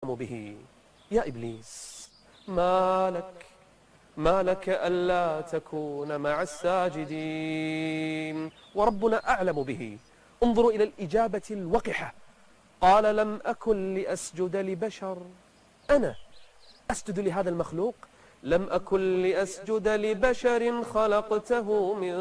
به: يا إبليس، ما لك ألا تكون مع الساجدين؟ وربنا أعلم به. انظروا إلى الإجابة الوقحة: قال: لم أكن لأسجد لبشر. أنا أسجد لهذا المخلوق؟ لم أكن لأسجد لبشر خلقته من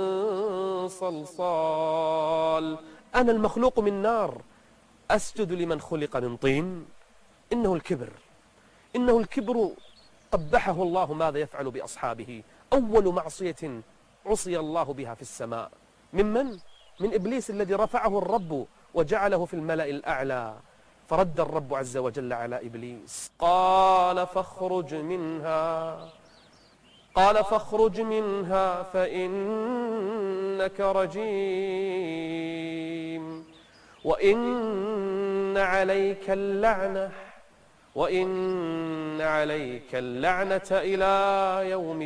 صلصال. أنا المخلوق من نار أسجد لمن خلق من طين؟ إنه الكبر قبحه الله. ماذا يفعل بأصحابه؟ أول معصية عصي الله بها في السماء من إبليس الذي رفعه الرب وجعله في الملأ الأعلى. فرد الرب عز وجل على إبليس: قال فاخرج منها فإنك رجيم وإن عليك اللعنة إلى يوم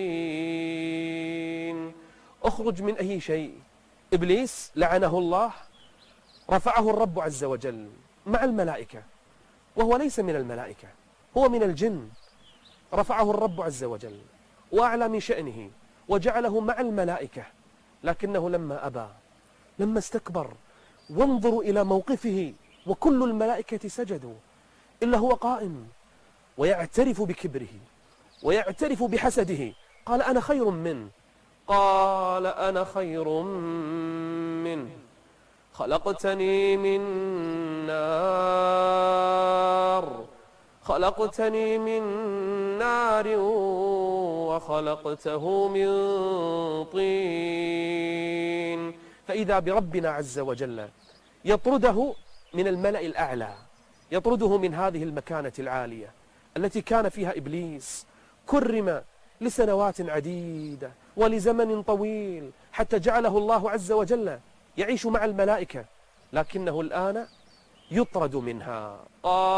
الدين. اخرج من أي شيء؟ إبليس لعنه الله، رفعه الرب عز وجل مع الملائكة، وهو ليس من الملائكة، هو من الجن. رفعه الرب عز وجل وأعلى من شأنه وجعله مع الملائكة، لكنه لما أبى، لما استكبر، وانظروا إلى موقفه وكل الملائكة سجدوا إلا هو قائم ويعترف بكبره ويعترف بحسده. قال: أنا خير منه. قال: أنا خير منه، خلقتني من نار وخلقته من طين. فإذا بربنا عز وجل يطرده من الملأ الأعلى، يطرده من هذه المكانة العالية التي كان فيها إبليس. كرم لسنوات عديدة ولزمن طويل حتى جعله الله عز وجل يعيش مع الملائكة، لكنه الآن يطرد منها.